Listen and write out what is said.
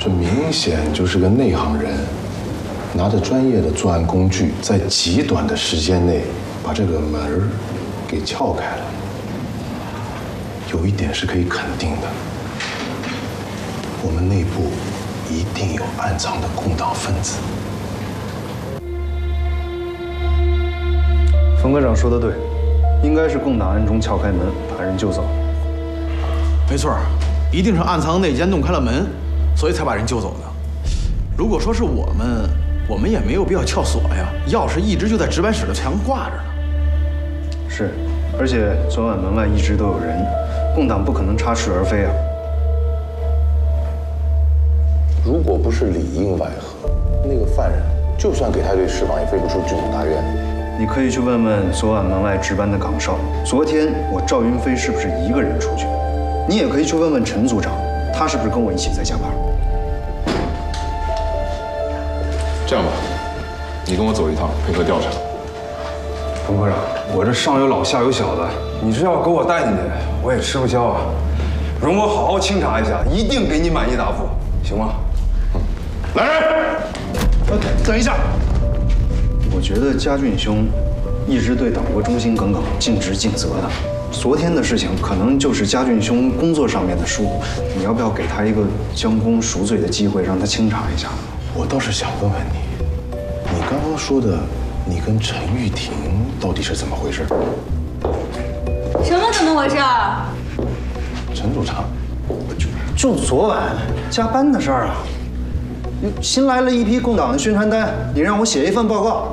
这明显就是个内行人，拿着专业的作案工具，在极短的时间内把这个门儿给撬开了。有一点是可以肯定的，我们内部一定有暗藏的共党分子。 冯科长说的对，应该是共党暗中撬开门，把人救走。 没错，一定是暗藏内奸弄开了门，所以才把人救走的。如果说是我们也没有必要撬锁呀，钥匙一直就在值班室的墙挂着呢。 是，而且昨晚门外一直都有人，共党不可能插翅而飞啊。 如果不是里应外合，那个犯人就算给他一对翅膀，也飞不出剧总大院。 你可以去问问昨晚门外值班的岗哨，昨天我赵云飞是不是一个人出去？你也可以去问问陈组长，他是不是跟我一起在加班？ 这样吧，你跟我走一趟，配合调查。 冯科长，我这上有老下有小的，你这要给我带进去，我也吃不消啊。容我好好清查一下，一定给你满意答复，行吗？ 来人！ 等一下， 我觉得家俊兄一直对党国忠心耿耿、尽职尽责的。昨天的事情可能就是家俊兄工作上面的疏忽，你要不要给他一个将功赎罪的机会，让他清查一下？ 我倒是想问问你，你刚刚说的，你跟陈玉婷到底是怎么回事？ 什么怎么回事？ 陈组长， 就昨晚加班的事儿啊。新来了一批共党的宣传单，你让我写一份报告。